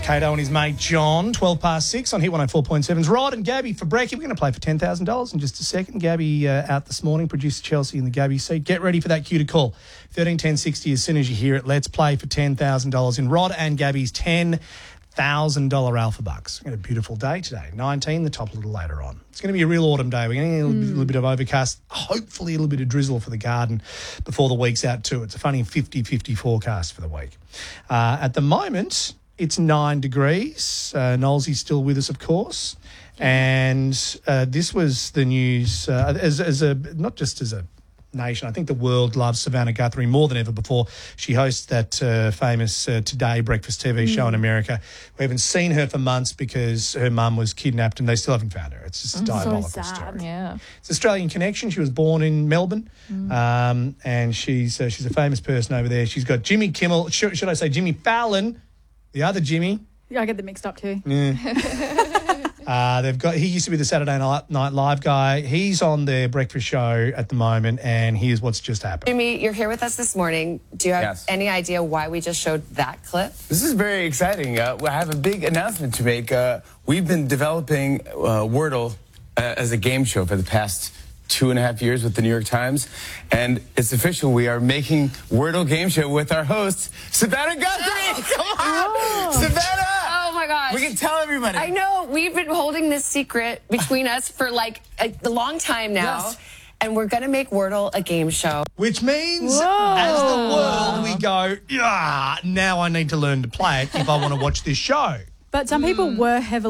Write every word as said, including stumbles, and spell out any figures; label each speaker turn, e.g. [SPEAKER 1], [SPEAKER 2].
[SPEAKER 1] Kato and his mate John, twelve past six on Hit one oh four point seven's Rod and Gabby for brekkie. We're going to play for ten thousand dollars in just a second. Gabby uh, out this morning, producer Chelsea in the Gabby seat. Get ready for that cue to call. thirteen ten sixty as soon as you hear it. Let's play for ten thousand dollars in Rod and Gabby's ten thousand dollars Alpha Bucks. We've got a beautiful day today. nineteen, the top a little later on. It's going to be a real autumn day. We're going to get a little, mm. little bit of overcast, hopefully a little bit of drizzle for the garden before the week's out too. It's a funny fifty fifty forecast for the week. Uh, at the moment, it's nine degrees. Uh, Nolsey's still with us, of course. And uh, this was the news uh, as, as a not just as a nation. I think the world loves Savannah Guthrie more than ever before. She hosts that uh, famous uh, Today breakfast T V show mm. in America. We haven't seen her for months because her mum was kidnapped and they still haven't found her. It's just a diabolical
[SPEAKER 2] so sad.
[SPEAKER 1] story.
[SPEAKER 2] Yeah.
[SPEAKER 1] It's Australian connection. She was born in Melbourne mm. um, and she's uh, she's a famous person over there. She's got Jimmy Kimmel, should, should I say Jimmy Fallon, the other Jimmy.
[SPEAKER 2] Yeah, I get them mixed up too.
[SPEAKER 1] Yeah. Uh, they've got. He used to be the Saturday Night, Night Live guy. He's on their breakfast show at the moment, and here's what's just happened.
[SPEAKER 3] Jimmy, you're here with us this morning. Do you have
[SPEAKER 4] Yes.
[SPEAKER 3] any idea why we just showed that clip?
[SPEAKER 4] This is very exciting. Uh, I have a big announcement to make. Uh, we've been developing uh, Wordle uh, as a game show for the past two and a half years with the New York Times, and it's official. We are making Wordle game show with our host, Savannah Guthrie. Come on,
[SPEAKER 2] Oh.
[SPEAKER 4] Savannah.
[SPEAKER 3] Oh my gosh.
[SPEAKER 4] We can tell everybody.
[SPEAKER 3] I know. We've been holding this secret between us for like a, a long time now.
[SPEAKER 4] Yes.
[SPEAKER 3] And we're going to make Wordle a game show.
[SPEAKER 1] Which means,
[SPEAKER 2] Whoa.
[SPEAKER 1] as the world, we go, yeah, now I need to learn to play it if I want to watch this show.
[SPEAKER 2] But some people were heavily